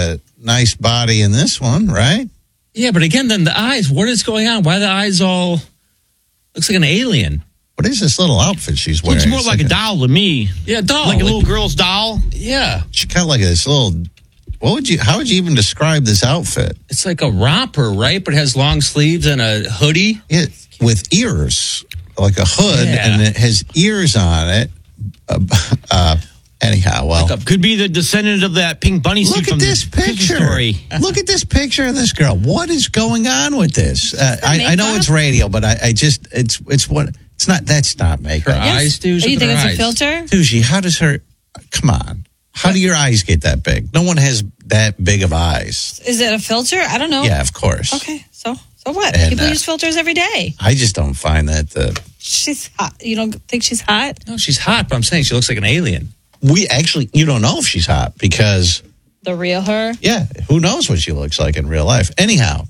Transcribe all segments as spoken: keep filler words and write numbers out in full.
a nice body in this one, right? Yeah, but again, then the eyes. What is going on? Why the eyes all looks like an alien? What is this little outfit she's wearing? Looks more It's like, like a doll to me. Yeah, doll. Like a like, little girl's doll. Yeah. She kind of like this little. What would you? How would you even describe this outfit? It's like a romper, right? But it has long sleeves and a hoodie. Yeah, with ears, like a hood, Yeah. and it has ears on it. Uh, uh, anyhow, well, Like a, could be the descendant of that pink bunny suit look from at this the Christmas picture. Story. Look at this picture of this girl. What is going on with this? Uh, I, I know makeup? it's radio, but I, I just it's it's what it's not. That's not Her makeup. eyes, dude. Oh, you look think at it's her a eyes. filter? Sushi, how does her? Come on. How do your eyes get that big? No one has that big of eyes. Is it a filter? I don't know. Yeah, of course. Okay, so so what? And, People uh, use filters every day. I just don't find that the. She's hot. You don't think she's hot? No, she's hot, but I'm saying she looks like an alien. We actually, you don't know if she's hot because, The real her? yeah, who knows what she looks like in real life. Anyhow,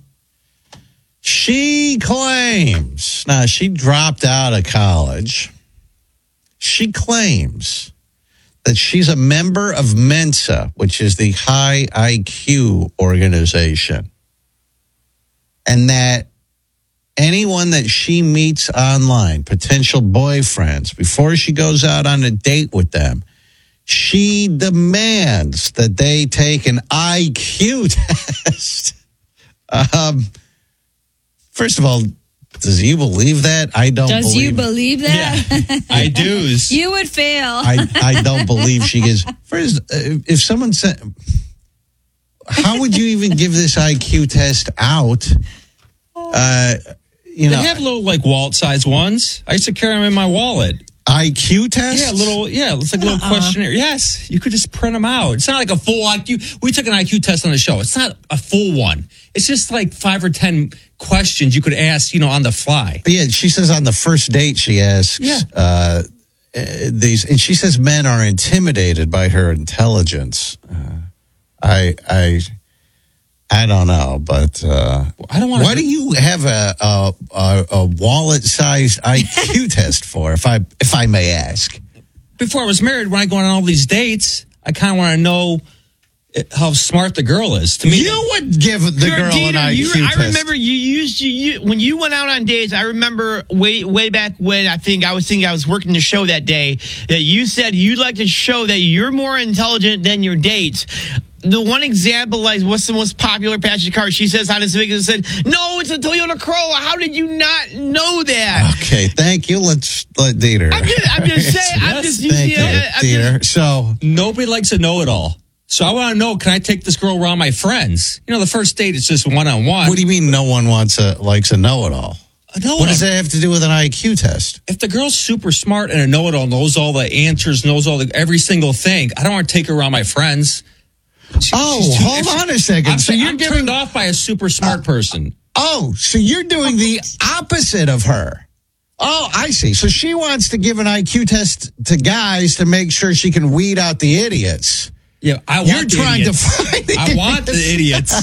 she claims, now she dropped out of college. She claims that she's a member of Mensa, which is the high I Q organization. And that anyone that she meets online, potential boyfriends, before she goes out on a date with them, she demands that they take an I Q test. Um, first of all, does you believe that? I don't Does believe you believe that? I do. You would fail. I, I don't believe she is. First, uh, if someone said, how would you even give this I Q test out? Uh, you know, They have little like wallet-sized ones. I used to carry them in my wallet. I Q test? Yeah, little. Yeah, it's like a little Uh-uh. questionnaire. Yes, you could just print them out. It's not like a full I Q. We took an I Q test on the show. It's not a full one. It's just like five or ten questions you could ask, you know, on the fly. Yeah, she says on the first date she asks Yeah. uh, uh, these, and she says men are intimidated by her intelligence. Uh, I, I, I don't know, but uh, I don't want. why do you have a a, a, a wallet-sized I Q test for? If I if I may ask. Before I was married, when I go on all these dates, I kind of want to know how smart the girl is. To me, You would give the You're a girl an Dieter, I Q you- test. I remember you used you, you when you went out on dates. I remember way way back when I think I was thinking I was working the show that day that you said you'd like to show that you're more intelligent than your dates. The one example, like, what's the most popular passenger car? She says, how does it make it? Said, no, it's a Toyota Corolla. How did you not know that? Okay, thank you. Let's let Dieter. I'm just, I'm just saying, I'm Yes, just using Thank you, it. I'm Dieter. just- So, nobody likes to know it all. So I want to know: can I take this girl around my friends? You know, the first date is just one on one. what do you mean? No one wants a likes a know-it-all? No, What does that have to do with an I Q test? if the girl's super smart and a know-it-all, knows all the answers, knows all the every single thing, I don't want to take her around my friends. She- Oh, she's too- hold if- on a second. I'm, So saying you're I'm giving- turned off by a super smart person. Oh, so you're doing the opposite of her. Oh, I see. So she wants to give an I Q test to guys to make sure she can weed out the idiots. Yeah, I want. You're the trying idiots. to find the I want the idiots.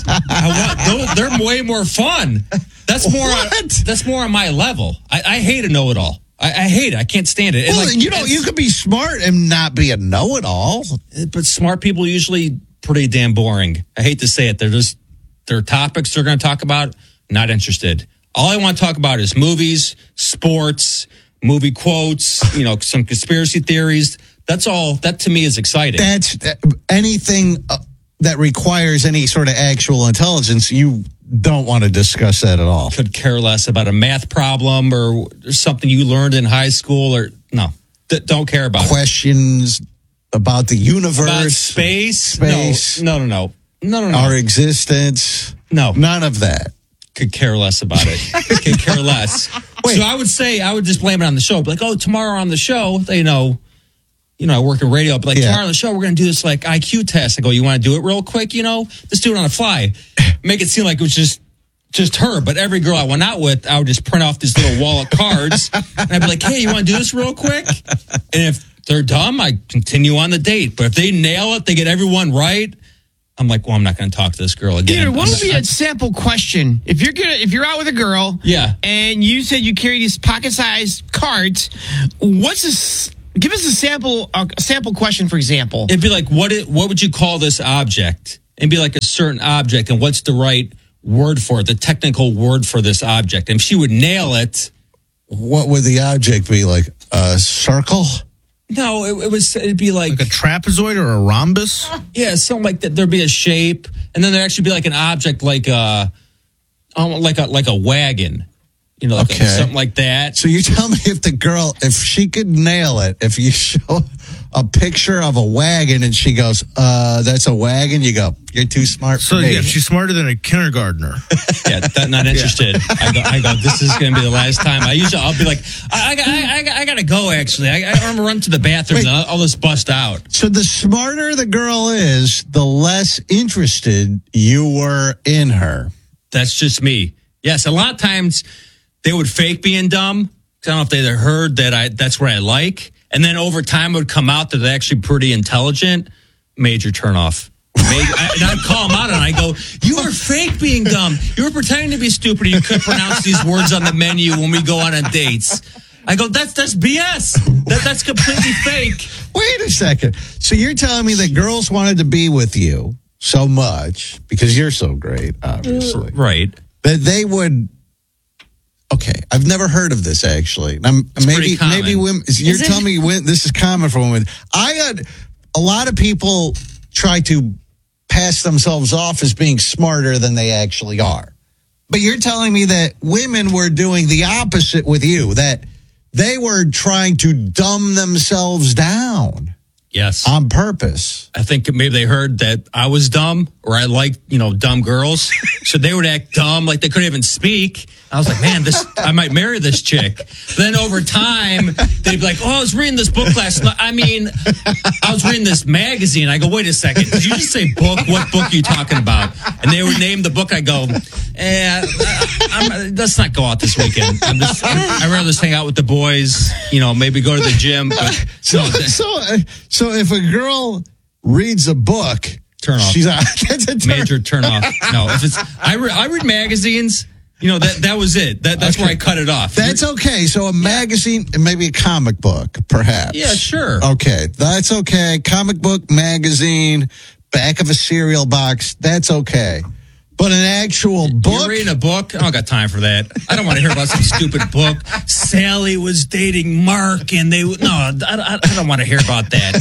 I want. Those, they're way more fun. That's more. What? That's more on my level. I, I hate a know-it-all. I, I hate it. I can't stand it. And Well, like, you know, it's- you could be smart and not be a know-it-all. but smart people are usually pretty damn boring. I hate to say it. They're just their topics they're going to talk about. Not interested. All I want to talk about is movies, sports, movie quotes. You know, some conspiracy theories. That's all. That to me is exciting. That's that, anything uh, that requires any sort of actual intelligence. You don't want to discuss that at all. Could care less about a math problem or something you learned in high school or no. D- don't care about it. Questions about the universe, About space. space. No, no, no, no, no, no. our existence. No. None of that. Could care less about it. Could care less. Wait. So I would say I would just blame it on the show. Be like, oh, tomorrow on the show, they know. You know, I work in radio. But like Yeah. tomorrow on the show, we're going to do this like I Q test. I go, you want to do it real quick? You know, just do it on the fly. Make it seem like it was just just her. But every girl I went out with, I would just print off this little wall of cards, and I'd be like, hey, you want to do this real quick? And if they're dumb, I continue on the date. But if they nail it, they get everyone right. I'm like, well, I'm not going to talk to this girl again. Dieter, what I'm would be not- a sample question if you're gonna if you're out with a girl? Yeah. And you said you carry these pocket-sized cards. What's this? Give us a sample a sample question, for example. It'd be like, what? It, what would you call this object? and be like a certain object and what's the right word for it, the technical word for this object. And if she would nail it, What would the object be? Like a circle? no, it, it was it'd be like, Like a trapezoid or a rhombus? yeah, something like that. There'd be a shape, and then there'd actually be like an object like a um, like a like a wagon, you know, like a- Okay. something like that. So you tell me if the girl, if she could nail it, if you show a picture of a wagon and she goes, uh, that's a wagon, you go, you're too smart So for me. yeah, she's smarter than a kindergartner. Yeah, that, not interested. I, go, I go, this is going to be the last time. I usually, I'll be like, I, I, got- I, I, got- I got to go, actually. I, I want to run to the bathroom Wait. and I'll, I'll just bust out. So the smarter the girl is, the less interested you were in her. That's just me. Yes, a lot of times they would fake being dumb. I don't know if they heard that I that's what I like. And then over time it would come out that they're actually pretty intelligent. Major turnoff. Major, I, and I'd call them out and I go, you were fake being dumb. You were pretending to be stupid and you couldn't pronounce these words on the menu when we go on on dates. I go, that's that's B S. That, that's completely fake. Wait a second. So you're telling me that girls wanted to be with you so much because you're so great, obviously, Right. that they would. Okay, I've never heard of this actually. Um, maybe pretty common. maybe women. You're Is it? telling me when, this is common for women. I had a lot of people try to pass themselves off as being smarter than they actually are. But you're telling me that women were doing the opposite with you, that they were trying to dumb themselves down Yes. on purpose. I think maybe they heard that I was dumb or I liked, you know, dumb girls. So they would act dumb, like they couldn't even speak. I was like, man, this I might marry this chick. But then over time, they'd be like, oh, I was reading this book last night. I mean, I was reading this magazine. I go, wait a second. Did you just say book? What book are you talking about? And they would name the book. I go, eh, I'm, let's not go out this weekend. I'm just, I'd rather just hang out with the boys, you know, maybe go to the gym. But So, no, that- so, uh, so if a girl reads a book, Turn off. She's out. That's a turn. major turn off. No, if it's I, re- I read magazines. You know that that was it. That that's Okay. where I cut it off. That's okay. So a magazine, maybe a comic book, perhaps. Yeah, sure. Okay, that's okay. Comic book, magazine, back of a cereal box. That's okay. But an actual You're book. reading a book? I don't got time for that. I don't want to hear about some stupid book. Sally was dating Mark, and they no. I, I, I don't want to hear about that.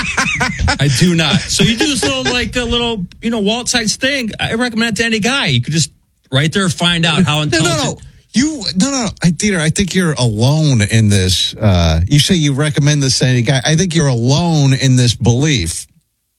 I, I, I do not. So you do this little like a little you know Walt Sites thing. I recommend it to any guy. You could just right there find out how No, intelligent. no, no. You no, no, no. I, Dieter, I think you're alone in this. Uh, you say you recommend this to any guy. I think you're alone in this belief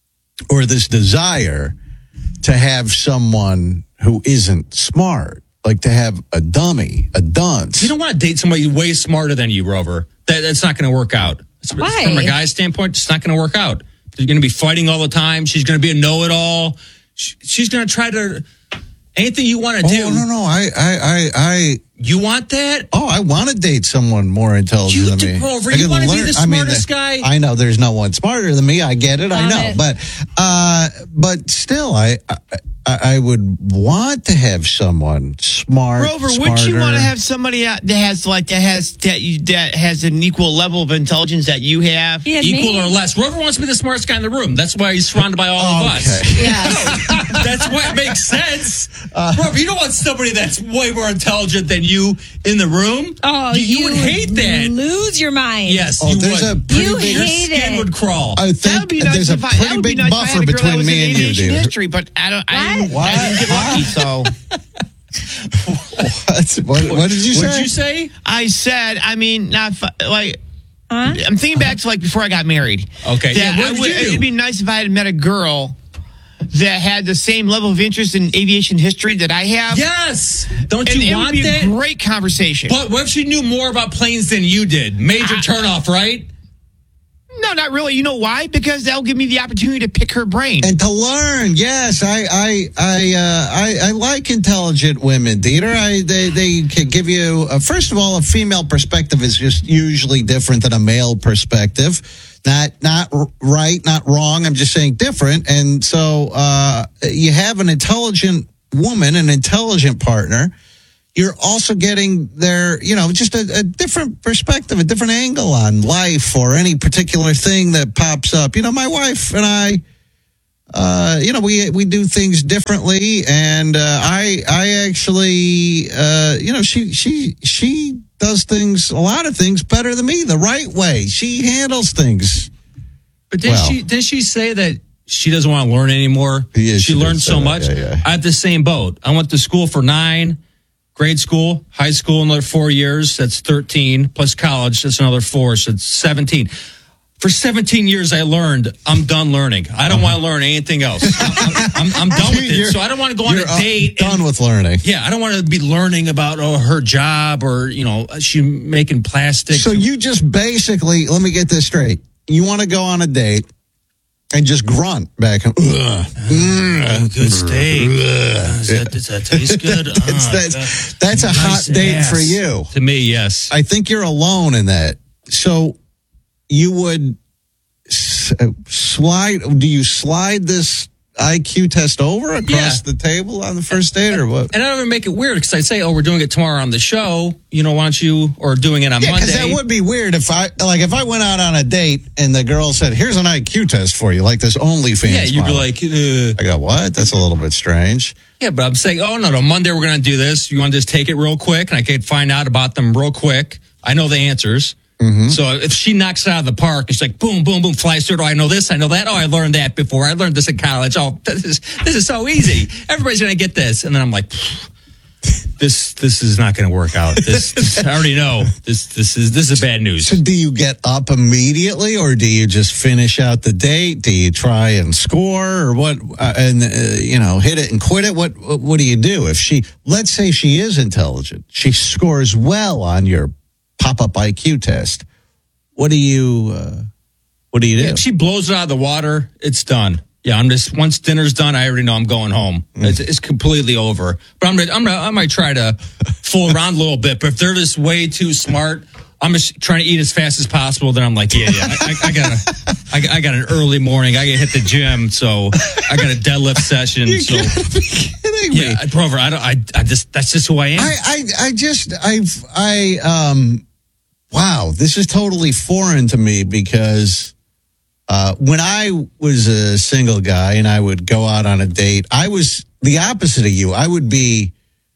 or this desire to have someone who isn't smart, like to have a dummy, a dunce. You don't want to date somebody way smarter than you, Rover. That, that's not going to work out. It's- Why? From a guy's standpoint, it's not going to work out. You're going to be fighting all the time. She's going to be a know-it-all. She, she's going to try to anything you want to oh, do. no, no. I, I, I, I. You want that? Oh, I want to date someone more intelligent You than do, me. Rover, I you can wanna be learn- the I mean, smartest uh, guy? I know there's no one smarter than me. I get it. I Got know, it. but uh, but still, I, I I would want to have someone smart. Rover, wouldn't you smarter. want to have somebody out that has like that has that you, that has an equal level of intelligence that you have? He had Equal me. or less. Rover wants to be the smartest guy in the room. That's why he's surrounded by all of us. Okay. Yes. That's what makes sense. Rover, you don't want somebody that's way more intelligent than you in the room. Oh, you, you would hate that. Lose your mind. Yes, Oh, you there's would. a pretty You big. Your hate skin it. would crawl. I That think would be nice there's a if I, that pretty would be big nice if I buffer had a girl that between was me in and you, aviation dude. history, but I don't. I didn't, What? I didn't get lucky, so. What, what, what did you say? What'd you say? I said, I mean, not fu- like. Huh? I'm thinking back to like before I got married. Okay, That yeah, what I did would- you do? It'd be nice if I had met a girl that had the same level of interest in aviation history that I have. Yes. Don't and you it want would be that? a great conversation. But what if she knew more about planes than you did? Major I- turnoff, right? No, not really. You know why? Because that'll give me the opportunity to pick her brain. And to learn, yes, I, I, I, uh, I, I like intelligent women, Dieter. I, they, they can give you. Uh, first of all, a female perspective is just usually different than a male perspective. Not, not r- right, not wrong. I'm just saying different. And so, uh, you have an intelligent woman, an intelligent partner. You're also getting their, you know, just a, a different perspective, a different angle on life or any particular thing that pops up. You know, my wife and I, uh, you know, we we do things differently, and uh, I I actually, uh, you know, she she she does things, a lot of things better than me, the right way. She handles things. But didn't Well. she didn't she say that she doesn't want to learn anymore? Yeah, she she did learned say so that, much. yeah, yeah. I had the same boat. I went to school for nine, grade school, high school, another four years. That's thirteen, plus college. That's another four. So it's seventeen. For seventeen years, I learned I'm done learning. I don't want to learn anything else. I'm, I'm, I'm done with it. You're- So I don't want to go on a You're uh, date. done and- with learning. Yeah, I don't want to be learning about oh, her job or, you know, she making plastic. So you just basically, let me get this straight. You want to go on a date and just grunt back. Ugh. Oh, good steak. Does that, does that taste good? That's, Ah, that's, that's a hot nice date ass. for you. To me, yes. I think you're alone in that. So you would s- uh, slide, do you slide this I Q test over across Yeah. the table on the first date or what? And I don't even make it weird because I say, oh, we're doing it tomorrow on the show. You know, why don't you, or doing it on Yeah, Monday. because that would be weird if I, like, if I went out on a date and the girl said, here's an I Q test for you, like this OnlyFans yeah, you'd be model. like, uh, I go, what? That's a little bit strange. yeah, but I'm saying, oh, no, no, Monday we're going to do this. You want to just take it real quick and I can find out about them real quick. I know the answers. Mm-hmm. So if she knocks it out of the park, it's like boom, boom, boom, flies through. Oh, I know this, I know that. Oh, I learned that before. I learned this in college. Oh, this is this is so easy. Everybody's gonna get this, and then I'm like, this this is not gonna work out. This, this I already know. This this is this is bad news. So do you get up immediately or do you just finish out the date? Do you try and score or what? Uh, and, uh, you know, hit it and quit it? What, what, what do you do? If she, let's say she is intelligent, she scores well on your pop-up I Q test. What do you, uh, what do you do? If she blows it out of the water, it's done. Yeah, I'm just once dinner's done, I already know I'm going home. It's, it's completely over. But I'm gonna, I'm gonna, I might try to fool around a little bit. But if they're just way too smart, I'm just trying to eat as fast as possible. Then I'm like, yeah, yeah, I, I, I got a, I, I got an early morning. I got to hit the gym, so I got a deadlift session. You So gotta be kidding me. yeah, I- Prover, I don't, I, I just that's just who I am. I, I, I just, I've, I, um, wow, this is totally foreign to me because uh, when I was a single guy and I would go out on a date, I was the opposite of you. I would be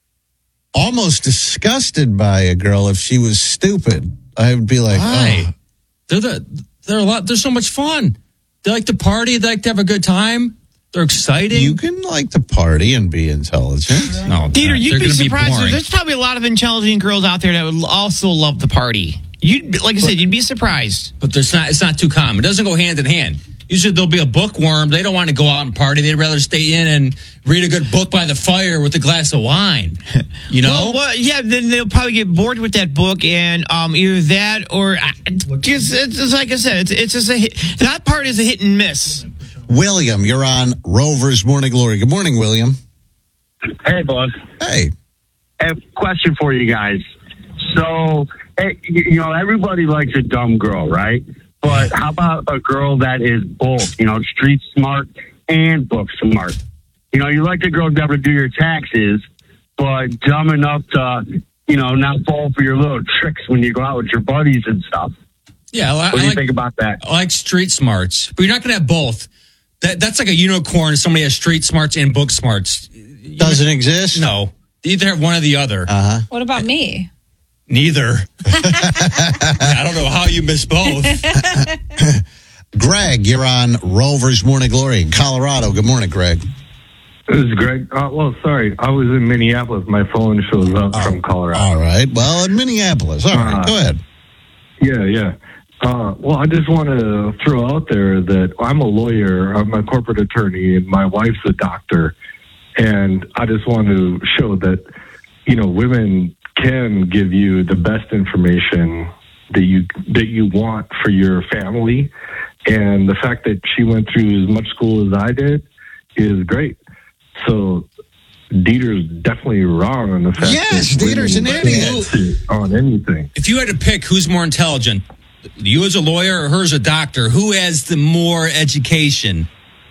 almost disgusted by a girl if she was stupid. I would be like, Why? oh. They're the, they're a lot. They're so much fun. They like to party. They like to have a good time. They're exciting. You can like to party and be intelligent. no, Dieter, they're you'd be gonna surprised. boring. There's probably a lot of intelligent girls out there that would also love the party. You'd, like I said, you'd be surprised. But there's not. It's not too common. It doesn't go hand in hand. Usually there'll be a bookworm. They don't want to go out and party. They'd rather stay in and read a good book by the fire with a glass of wine. You know? Well, well, yeah, then they'll probably get bored with that book, and um, either that or uh, just it's, it's like I said, it's it's just a hit. That part is a hit and miss. William, you're on Rover's Morning Glory. Good morning, William. Hey, boss. Hey. I have a question for you guys. So, hey, you you know, everybody likes a dumb girl, right? But how about a girl that is both, you know, street smart and book smart? You know, you like a girl to be able to do your taxes, but dumb enough to, you know, not fall for your little tricks when you go out with your buddies and stuff. Yeah, I, What do I you like, think about that? I like street smarts, but you're not going to have both. That that's like a unicorn. Somebody has street smarts and book smarts. Doesn't exist? No, they either have one or the other. Uh-huh. What about me? Neither. I don't know how you miss both. Greg, you're on Rover's Morning Glory in Colorado. Good morning, Greg. This is Greg. Uh, well, sorry, I was in Minneapolis. My phone shows up from Colorado. All right. Well, in Minneapolis. All right. Uh, Go ahead. Yeah, yeah. Uh, well, I just want to throw out there that I'm a lawyer. I'm a corporate attorney, and my wife's a doctor. And I just want to show that, you know, women can give you the best information that you that you want for your family. And the fact that she went through as much school as I did is great. So Dieter's definitely wrong on the fact Yes, that Dieter's an women idiot. can't sit on anything. If you had to pick who's more intelligent, you as a lawyer or her as a doctor, who has the more education?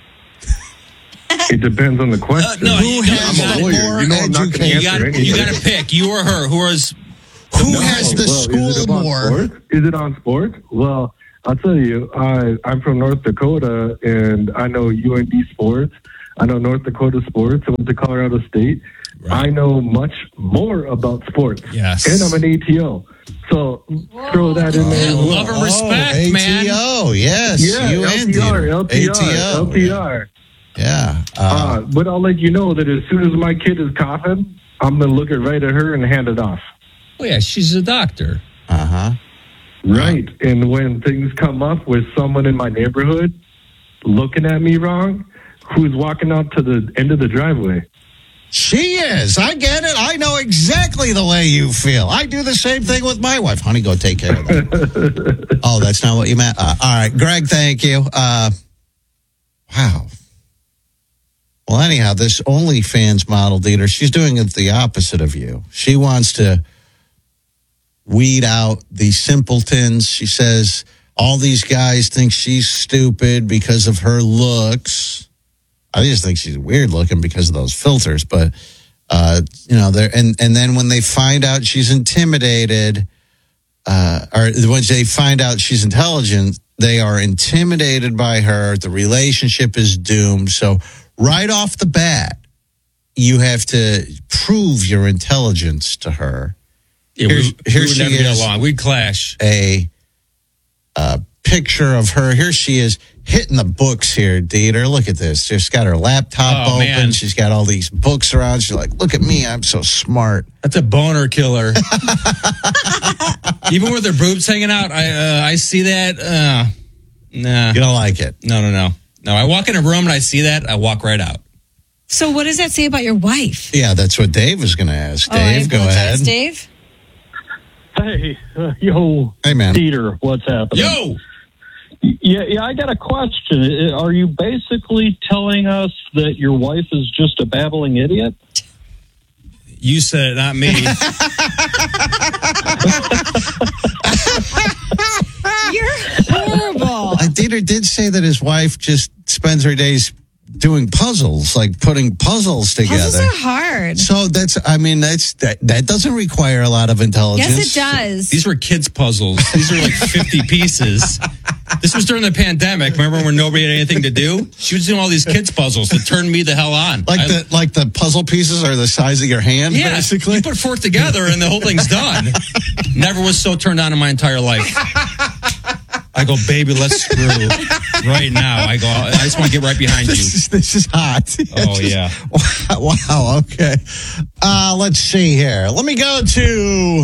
It depends on the question. Uh, no, you- no, has you I'm gotta- a lawyer. more You know I'm not going to education? You answer got you anything. got to pick you or her. Who is Who No, has the well, is it school about more? Sports? Is it on sports? Well, I'll tell you, I, I'm from North Dakota, and I know U N D sports. I know North Dakota sports. I went to Colorado State. Right. I know much more about sports. Yes. And I'm an A T O. So throw that in there. Yeah, as well. love and respect, oh, man. A T O, yes. Yeah, you L and T R, Dieter. L T R, A T O. L T R. Yeah. Uh, Uh, but I'll let you know that as soon as my kid is coughing, I'm going to look it right at her and hand it off. Oh, yeah, she's a doctor. uh-huh. Right. And when things come up with someone in my neighborhood looking at me wrong, who's walking out to the end of the driveway? She is. I get it. I know exactly the way you feel. I do the same thing with my wife. Honey, go take care of that. Oh, that's not what you meant? Uh, all right. Greg, thank you. Uh, wow. Well, anyhow, this OnlyFans model, Dieter, she's doing it the opposite of you. She wants to weed out the simpletons. She says all these guys think she's stupid because of her looks. I just think she's weird looking because of those filters. But, uh, you know, they're, and, and then when they find out she's intimidated, uh, or when they find out she's intelligent, they are intimidated by her. The relationship is doomed. So right off the bat, you have to prove your intelligence to her. Yeah, Here- we, here we would she never get is. along. We'd clash. A, uh picture of her. Here she is hitting the books here, Dieter. Look at this. She's got her laptop Oh, open. man. She's got all these books around. She's like, look at me. I'm so smart. That's a boner killer. Even with her boobs hanging out, I uh, I see that. Uh, nah. You don't like it. No, no, no. No, I walk in a room and I see that, I walk right out. So what does that say about your wife? Yeah, that's what Dave was going to ask. Oh, I Dave, go apologize, ahead. Dave. Hey, uh, yo, Hey, man. Dieter, what's happening? Yo! Yeah, yeah, I got a question. Uh, Are you basically telling us that your wife is just a babbling idiot? You said it, not me. You're horrible. Uh, Dieter did say that his wife just spends her days doing puzzles, like putting puzzles together. Puzzles are hard. So that's, I mean, that's that, that doesn't require a lot of intelligence. Yes, it does. These were kids' puzzles. These were like fifty pieces. This was during the pandemic. Remember when nobody had anything to do? She was doing all these kids' puzzles that turned me the hell on. Like I- the like the puzzle pieces are the size of your hand, yeah, basically. you put four together and the whole thing's done. Never was so turned on in my entire life. I go, baby, let's screw right now. I go, I just want to get right behind you. This is, this is hot. Oh, yeah. Wow. Okay. Uh, let's see here. Let me go to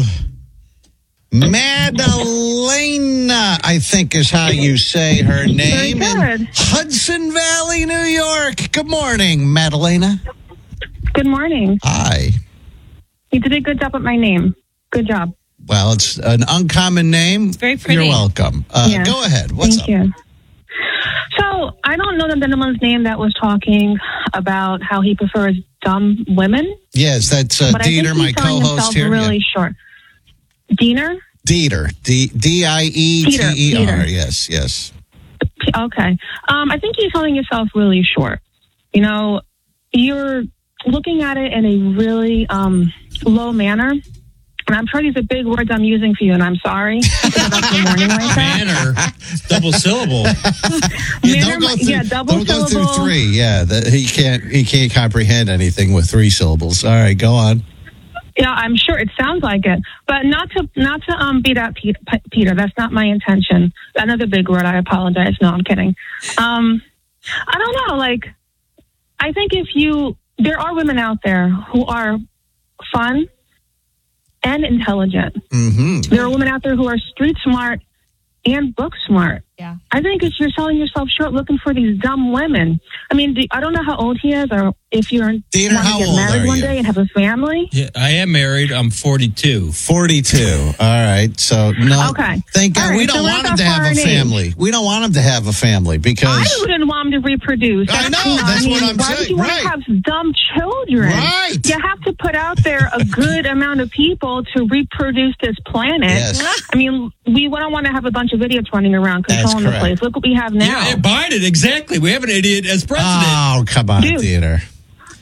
Madalena, I think is how you say her name. good. In Hudson Valley, New York. Good morning, Madalena. Good morning. Hi. You did a good job at my name. Good job. Well, it's an uncommon name. It's very pretty. You're welcome. Uh, Yeah. Go ahead. What's Thank up? you. So I don't know the gentleman's name that was talking about how he prefers dumb women. Yes, that's uh, but I think Dieter, he's my selling co-host himself here. really Yeah. short. Diener? Dieter, D D I E T E R. Dieter. Yes, yes. Okay. Um, I think you're selling yourself really short. You know, you're looking at it in a really um, low manner. And I'm sure these are big words I'm using for you, and I'm sorry. About your morning like that. Manner. Double syllable. Yeah, Manner, don't go through, yeah, double don't go through syllable. three. Yeah, that, he can't. He can't comprehend anything with three syllables. All right, go on. Yeah, I'm sure it sounds like it, but not to not to um beat up Peter. Peter that's not my intention. Another big word. I apologize. No, I'm kidding. Um, I don't know. Like, I think if you, there are women out there who are fun and intelligent. Mm-hmm. There are women out there who are street smart and book smart. Yeah. I think it's you're selling yourself short looking for these dumb women. I mean, do, I don't know how old he is, or if you're Dieter, want to how get old married are one you? day and have a family. Yeah, I am married. I'm forty-two. Forty-two. All right. So no. Okay. Thank God All right, we don't so want we're him to not have far a in age. family. We don't want him to have a family because. I wouldn't want him to reproduce. I know, You that's I what mean, I'm why saying, would you want right. to have dumb children? Right. You have to put out there a good amount of people to reproduce this planet. Yes. I mean, we don't want to have a bunch of idiots running around That's controlling the correct. place. Look what we have now. Yeah, Biden, exactly. We have an idiot as president. Oh, come on, Dude. Dieter.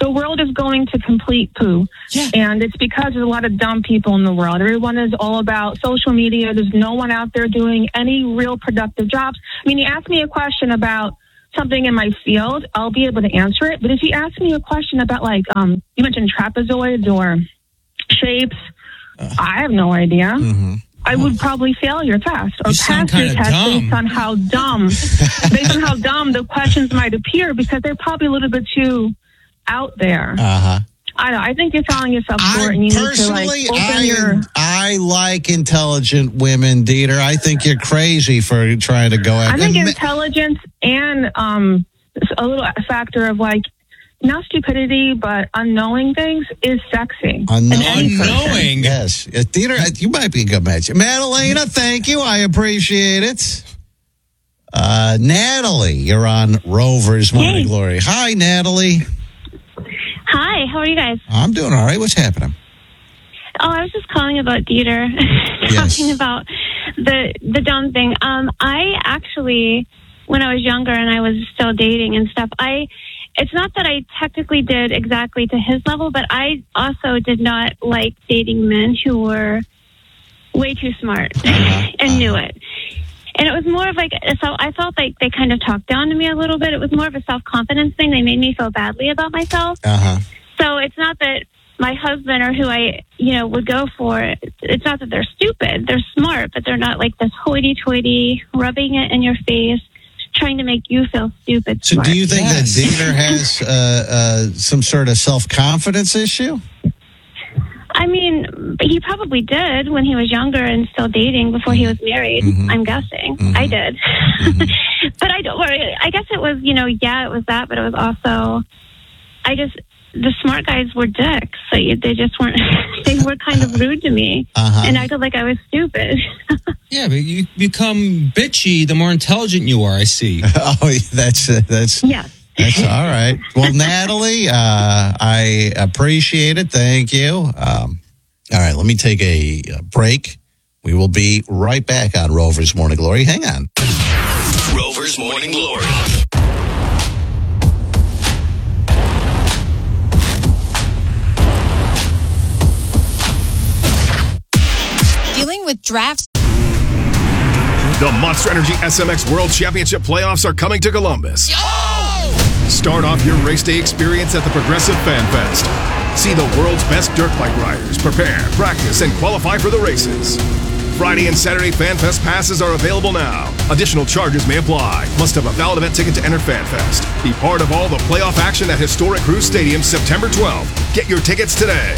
the world is going to complete poo. Yeah. And it's because there's a lot of dumb people in the world. Everyone is all about social media. There's no one out there doing any real productive jobs. I mean, you ask me a question about something in my field, I'll be able to answer it. But if you ask me a question about, like, um, you mentioned trapezoids or shapes, uh, I have no idea. Mm-hmm. I would probably fail your test or You pass your test dumb. based on how dumb, based on how dumb the questions might appear, because they're probably a little bit too out there. Uh-huh. I don't know. I think you're selling yourself short, and you need to like open I, your. I like intelligent women, Dieter. I think you're crazy for trying to go after. I think and intelligence and um, a little factor of like not stupidity, but unknowing things is sexy. Unknow- Unknowing. Yes. Uh, Dieter, you might be a good match. Madalena, thank you. I appreciate it. Uh, Natalie, you're on Rover's Morning Hey. Glory. Hi, Natalie. Hi, how are you guys? I'm doing all right. What's happening? Oh, I was just calling about Dieter, Yes. talking about the the dumb thing. Um, I actually, when I was younger and I was still dating and stuff, I it's not that I technically did exactly to his level, but I also did not like dating men who were way too smart Uh-huh. and knew it. And it was more of like, so I felt like they kind of talked down to me a little bit. It was more of a self-confidence thing. They made me feel badly about myself. Uh-huh. So it's not that my husband or who I, you know, would go for, it's not that they're stupid. They're smart, but they're not like this hoity-toity, rubbing it in your face, trying to make you feel stupid. So smart. do you think Yes. that Dieter has uh, uh, some sort of self-confidence issue? I mean, he probably did when he was younger and still dating before he was married. Mhm. I'm guessing. Mhm. I did. Mm-hmm. But I don't worry. I guess it was, you know, yeah, it was that, but it was also, I just, the smart guys were dicks. So you, they just weren't, they were kind of rude to me Uh-huh. and acted like I was stupid. Yeah, but you become bitchy the more intelligent you are, I see. Oh, that's uh, that's Yeah. that's all right. Well, Natalie, uh, I appreciate it. Thank you. Um, all right, let me take a, uh break. We will be right back on Rover's Morning Glory. Hang on. Rover's Morning Glory. Dealing with drafts. The Monster Energy S M X World Championship playoffs are coming to Columbus. Start off your race day experience at the Progressive Fan Fest. See the world's best dirt bike riders prepare, practice, and qualify for the races. Friday and Saturday Fan Fest passes are available now. Additional charges may apply. Must have a valid event ticket to enter Fan Fest. Be part of all the playoff action at historic Cruise Stadium September twelfth. Get your tickets today.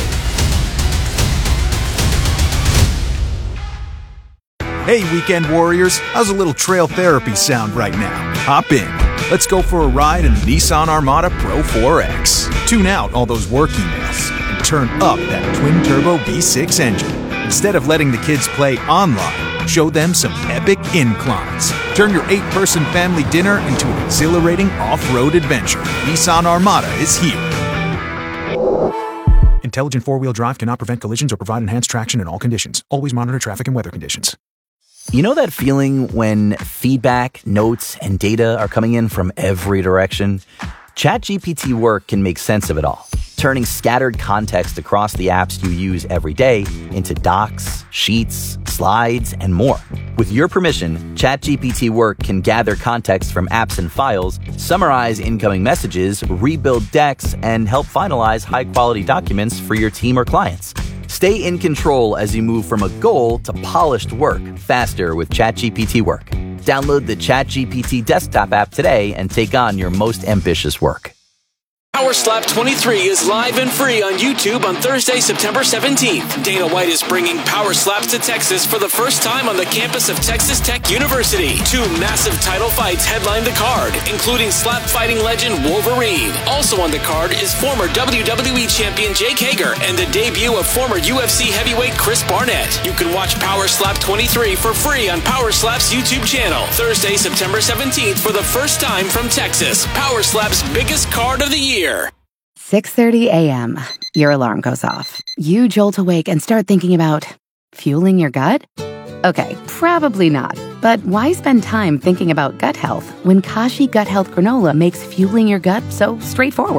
Hey, weekend warriors, how's a little trail therapy sound right now? Hop in. Let's go for a ride in the Nissan Armada Pro four X. Tune out all those work emails and turn up that twin-turbo V six engine. Instead of letting the kids play online, show them some epic inclines. Turn your eight-person family dinner into an exhilarating off-road adventure. Nissan Armada is here. Intelligent four-wheel drive cannot prevent collisions or provide enhanced traction in all conditions. Always monitor traffic and weather conditions. You know that feeling when feedback, notes, and data are coming in from every direction? ChatGPT Work can make sense of it all, turning scattered context across the apps you use every day into docs, sheets, slides, and more. With your permission, ChatGPT Work can gather context from apps and files, summarize incoming messages, rebuild decks, and help finalize high-quality documents for your team or clients. Stay in control as you move from a goal to polished work faster with ChatGPT Work. Download the ChatGPT desktop app today and take on your most ambitious work. Power Slap twenty-three is live and free on YouTube on Thursday, September seventeenth. Dana White is bringing Power Slaps to Texas for the first time on the campus of Texas Tech University. Two massive title fights headline the card, including slap fighting legend Wolverine. Also on the card is former W W E champion Jake Hager and the debut of former U F C heavyweight Chris Barnett. You can watch Power Slap twenty-three for free on Power Slap's YouTube channel. Thursday, September seventeenth for the first time from Texas. Power Slap's biggest card of the year. six thirty a.m. Your alarm goes off. You jolt awake and start thinking about fueling your gut? Okay, probably not. But why spend time thinking about gut health when Kashi Gut Health Granola makes fueling your gut so straightforward?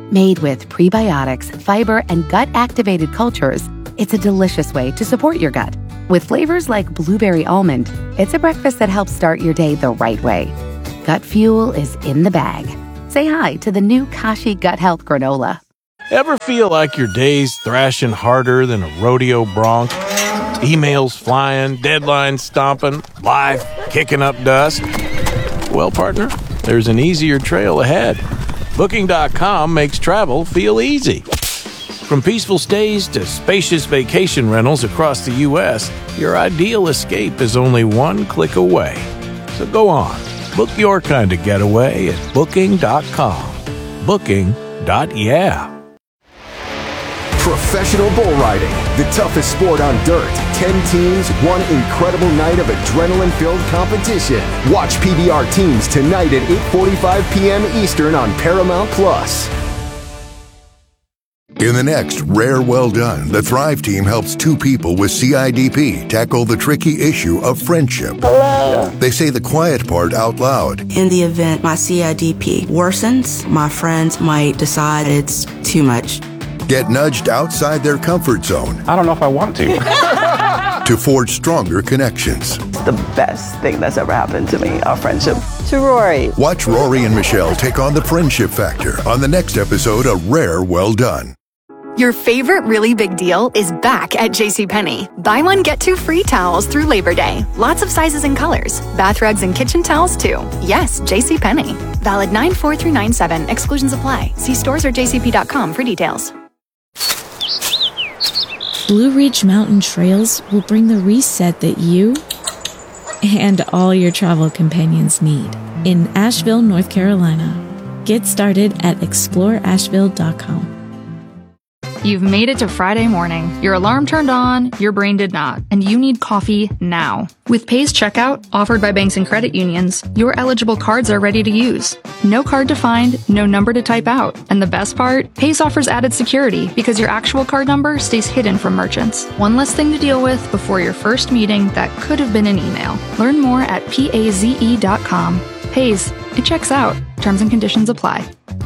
Made with prebiotics, fiber, and gut-activated cultures, it's a delicious way to support your gut. With flavors like blueberry almond, it's a breakfast that helps start your day the right way. Gut Fuel is in the bag. Say hi to the new Kashi Gut Health Granola. Ever feel like your day's thrashing harder than a rodeo bronc? Emails flying, deadlines stomping, life kicking up dust? Well, partner, there's an easier trail ahead. Booking dot com makes travel feel easy. From peaceful stays to spacious vacation rentals across the U S, your ideal escape is only one click away. So go on, book your kind of getaway at Booking dot com. Booking. Yeah. Professional bull riding, the toughest sport on dirt. Ten teams, one incredible night of adrenaline-filled competition. Watch P B R Teams tonight at eight forty-five p.m. Eastern on Paramount Plus. In the next Rare Well Done, the Thrive team helps two people with C I D P tackle the tricky issue of friendship. Hello. They say the quiet part out loud. In the event my C I D P worsens, my friends might decide it's too much. Get nudged outside their comfort zone. I don't know if I want to. To forge stronger connections. It's the best thing that's ever happened to me, our friendship. To Rory. Watch Rory and Michelle take on the friendship factor on the next episode of Rare Well Done. Your favorite really big deal is back at JCPenney. Buy one, get two free towels through Labor Day. Lots of sizes and colors. Bath rugs and kitchen towels, too. Yes, JCPenney. Valid nine four through nine seven. Exclusions apply. See stores or j c p dot com for details. Blue Ridge Mountain Trails will bring the reset that you and all your travel companions need in Asheville, North Carolina. Get started at explore asheville dot com. You've made it to Friday morning. Your alarm turned on, your brain did not, and you need coffee now. With Paze Checkout, offered by banks and credit unions, your eligible cards are ready to use. No card to find, no number to type out. And the best part? Paze offers added security because your actual card number stays hidden from merchants. One less thing to deal with before your first meeting that could have been an email. Learn more at paze dot com. Paze, it checks out. Terms and conditions apply.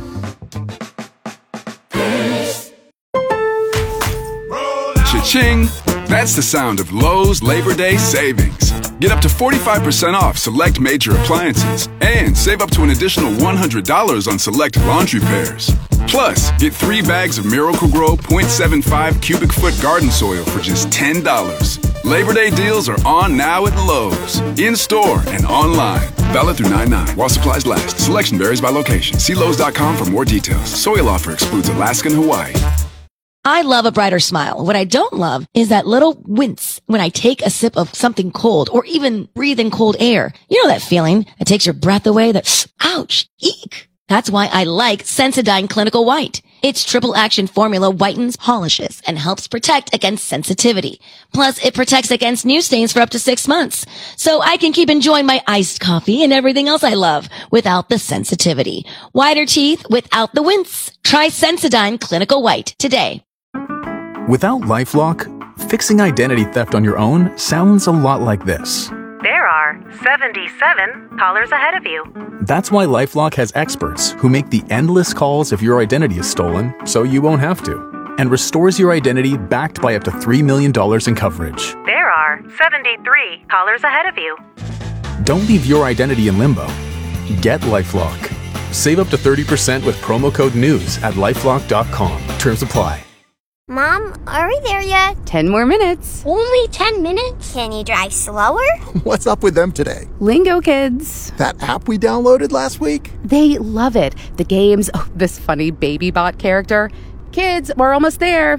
Cha-ching! That's the sound of Lowe's Labor Day savings. Get up to forty-five percent off select major appliances and save up to an additional one hundred dollars on select laundry pairs. Plus, get three bags of Miracle-Gro point seven five cubic foot garden soil for just ten dollars. Labor Day deals are on now at Lowe's, in-store and online. Valid through nine nine while supplies last. Selection varies by location. See Lowe's dot com for more details. Soil offer excludes Alaska and Hawaii. I love a brighter smile. What I don't love is that little wince when I take a sip of something cold or even breathe in cold air. You know that feeling that takes your breath away, that ouch, eek. That's why I like Sensodyne Clinical White. Its triple action formula whitens, polishes, and helps protect against sensitivity. Plus, it protects against new stains for up to six months. So I can keep enjoying my iced coffee and everything else I love without the sensitivity. Whiter teeth without the wince. Try Sensodyne Clinical White today. Without LifeLock, fixing identity theft on your own sounds a lot like this. There are seventy-seven callers ahead of you. That's why LifeLock has experts who make the endless calls if your identity is stolen, so you won't have to, and restores your identity backed by up to three million dollars in coverage. There are seventy-three callers ahead of you. Don't leave your identity in limbo. Get LifeLock. Save up to thirty percent with promo code NEWS at lifelock dot com. Terms apply. Mom, are we there yet? Ten more minutes. Only ten minutes? Can you drive slower? What's up with them today? Lingo Kids. That app we downloaded last week? They love it. The games, oh, this funny baby bot character. Kids, we're almost there.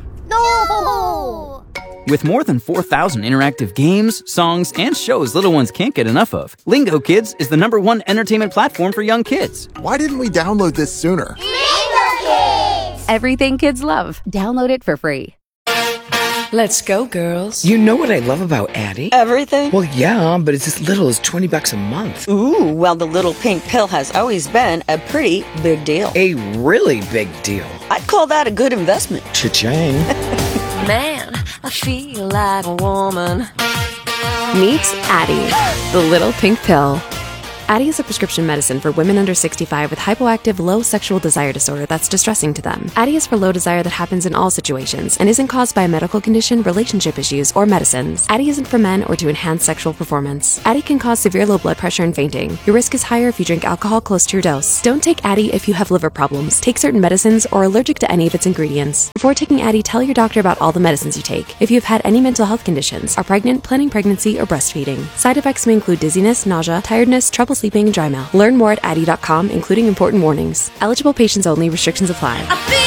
No! With more than four thousand interactive games, songs, and shows little ones can't get enough of, Lingo Kids is the number one entertainment platform for young kids. Why didn't we download this sooner? Lingo Kids! Everything kids love. Download it for free. Let's go, girls. You know what I love about Addie? Everything? Well, yeah, but it's as little as twenty bucks a month. Ooh, well, the little pink pill has always been a pretty big deal. A really big deal. I'd call that a good investment. Cha-ching. Man, I feel like a woman. Meet Addie, the little pink pill. Addyi is a prescription medicine for women under sixty-five with hypoactive low sexual desire disorder that's distressing to them. Addyi is for low desire that happens in all situations and isn't caused by a medical condition, relationship issues, or medicines. Addyi isn't for men or to enhance sexual performance. Addyi can cause severe low blood pressure and fainting. Your risk is higher if you drink alcohol close to your dose. Don't take Addyi if you have liver problems, take certain medicines, or are allergic to any of its ingredients. Before taking Addyi, tell your doctor about all the medicines you take. If you've had any mental health conditions, are pregnant, planning pregnancy, or breastfeeding. Side effects may include dizziness, nausea, tiredness, trouble sleeping, and dry mouth. Learn more at addyi dot com, including important warnings. Eligible patients only. Restrictions apply.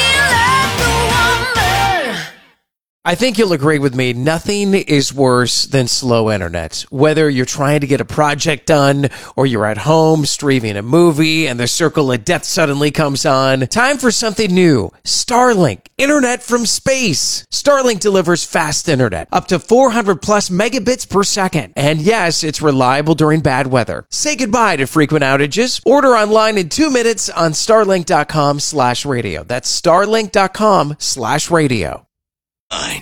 I think you'll agree with me, nothing is worse than slow internet. Whether you're trying to get a project done or you're at home streaming a movie and the circle of death suddenly comes on, time for something new. Starlink, internet from space. Starlink delivers fast internet, up to four hundred plus megabits per second. And yes, it's reliable during bad weather. Say goodbye to frequent outages. Order online in two minutes on starlink dot com slash radio. That's starlink dot com slash radio.